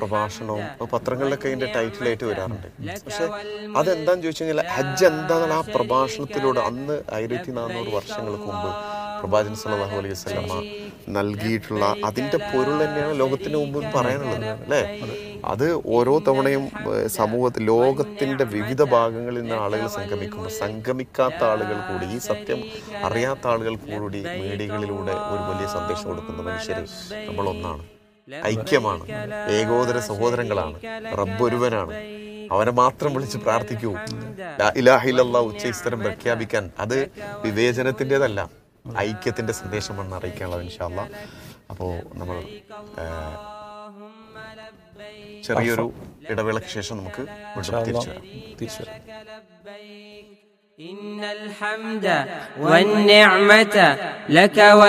പ്രഭാഷണവും പത്രങ്ങളിലൊക്കെ അതിന്റെ ടൈറ്റിലായിട്ട് വരാറുണ്ട്. പക്ഷെ അതെന്താന്ന് ചോദിച്ചു കഴിഞ്ഞാൽ ഹജ്ജ് എന്താണെന്ന് ആ പ്രഭാഷണത്തിലൂടെ അന്ന് 1400 വർഷങ്ങൾക്ക് മുമ്പ് പ്രവാചകൻ സല്ലല്ലാഹു അലൈഹി വസല്ലമ നൽകിയിട്ടുള്ള അതിന്റെ പൊരുൾ തന്നെയാണ് ലോകത്തിന് മുമ്പിൽ പറയാനുള്ളത് അല്ലേ. അത് ഓരോ തവണയും സമൂഹത്തിൽ ലോകത്തിന്റെ വിവിധ ഭാഗങ്ങളിൽ നിന്ന് ആളുകൾ സംഗമിക്കുമ്പോൾ സംഗമിക്കാത്ത ആളുകൾ കൂടി, ഈ സത്യം അറിയാത്ത ആളുകൾ കൂടി മീഡിയകളിലൂടെ ഒരു വലിയ സന്ദേശം കൊടുക്കുന്ന മനുഷ്യർ നമ്മൾ ഒന്നാണ്, ഐക്യമാണ്, ഏകോദര സഹോദരങ്ങളാണ്, റബ്ബൊരുവനാണ്, അവനെ മാത്രം വിളിച്ച് പ്രാർത്ഥിക്കൂ, ലാ ഇലാഹ ഇല്ലല്ലാഹ് ഉച്ചസ്ഥരം പ്രഖ്യാപിക്കാൻ. അത് വിവേചനത്തിൻ്റെതല്ല, ഐക്യത്തിന്റെ സന്ദേശമാണെന്ന് അറിയിക്കാനുള്ളത് ഇൻഷാ അല്ലാഹ്. അപ്പോൾ നമ്മൾ ചെറിയൊരു ഇടവേളയ്ക്ക് ശേഷം നമുക്ക് തിരിച്ചു വരാം.